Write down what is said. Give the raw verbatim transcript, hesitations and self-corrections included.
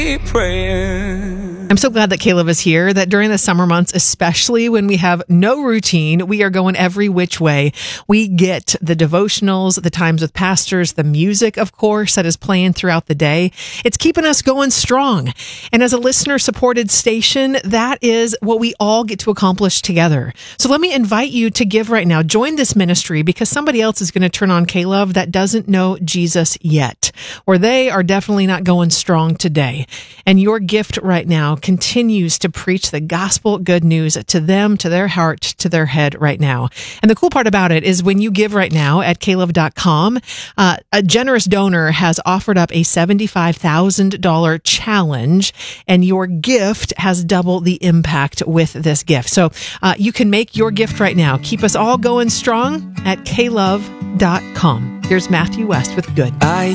I'm so glad that Caleb is here, that during the summer months, especially when we have no routine, we are going every which way. We get the devotionals, the times with pastors, the music, of course, that is playing throughout the day. It's keeping us going strong. And as a listener-supported station, that is what we all get to accomplish together. So let me invite you to give right now. Join this ministry, because somebody else is going to turn on Caleb that doesn't know Jesus yet, or they are definitely not going strong today. And your gift right now continues to preach the gospel good news to them, to their heart, to their head right now. And the cool part about it is when you give right now at caleb dot com, uh, a generous donor has offered up a seventy-five thousand dollars challenge, and your gift has double the impact with this gift. So uh, you can make your gift right now. Keep us all going strong at caleb dot com. Here's Matthew West with Good. I